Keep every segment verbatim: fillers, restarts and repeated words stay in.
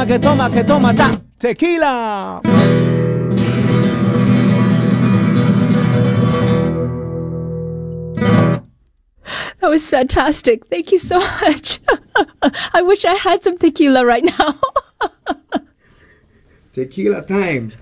toma, que toma, que toma, ta, tequila. That was fantastic. Thank you so much. I wish I had some tequila right now. Tequila time.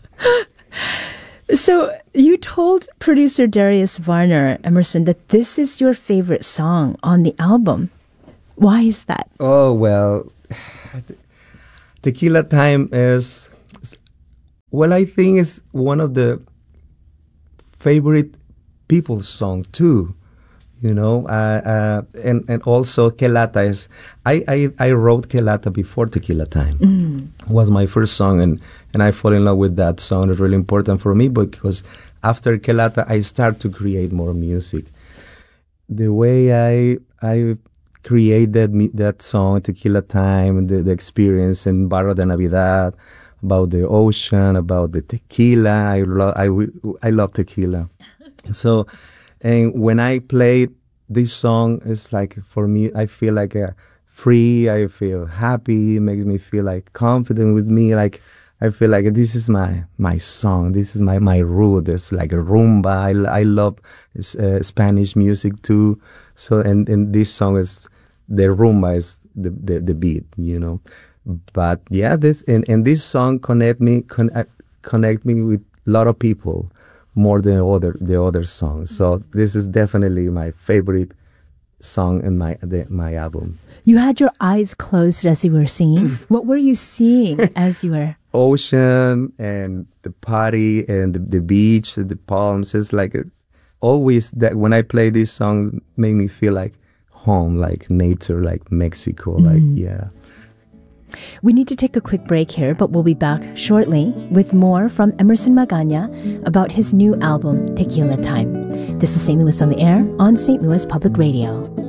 So you told producer Darius Varner, Emerson, that this is your favorite song on the album. Why is that? Oh, well, Tequila Time is, well, I think it's one of the favorite people's song too. You know, uh, uh, and and also Quelata is. I, I, I wrote Quelata before Tequila Time. Mm. It was my first song, and, and I fell in love with that song. It's really important for me because after Quelata, I start to create more music. The way I I created that, that song, Tequila Time, the, the experience in Barra de Navidad, about the ocean, about the tequila. I love I, I love tequila, so. And when I play this song, it's like, for me, I feel like uh, free, I feel happy, it makes me feel like confident with me, like, I feel like this is my, my song, this is my, my root, it's like a rumba, I, I love uh, Spanish music too, so, and, and this song is, the rumba is the, the, the beat, you know, but yeah, this, and, and this song connect me, con- connect me with a lot of people, more than other the other songs. So this is definitely my favorite song in my the, my album. You had your eyes closed as you were singing. What were you seeing as you were? Ocean and the party and the, the beach, the palms. It's like a, always that when I play this song, make me feel like home, like nature, like Mexico, mm. like yeah. We need to take a quick break here, but we'll be back shortly with more from Emerson Magaña about his new album, Tequila Time. This is Saint Louis on the Air on Saint Louis Public Radio.